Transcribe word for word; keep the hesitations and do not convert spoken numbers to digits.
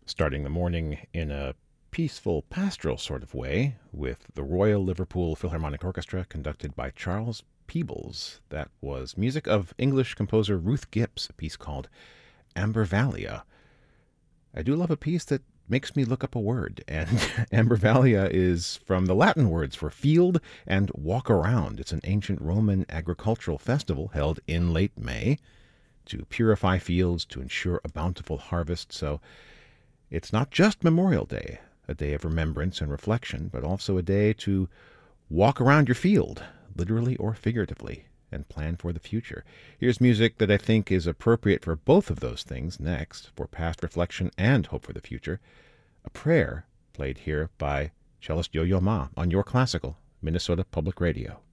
Starting the morning in a peaceful pastoral sort of way with the Royal Liverpool Philharmonic Orchestra conducted by Charles Peebles. That was music of English composer Ruth Gibbs, a piece called Ambervalia. I do love a piece that makes me look up a word, and Ambervalia is from the Latin words for field and walk around. It's an ancient Roman agricultural festival held in late May to purify fields, to ensure a bountiful harvest. So it's not just Memorial Day, a day of remembrance and reflection, but also a day to walk around your field, literally or figuratively, and plan for the future. Here's music that I think is appropriate for both of those things next, for past reflection and hope for the future. A prayer played here by cellist Yo-Yo Ma on Your Classical, Minnesota Public Radio.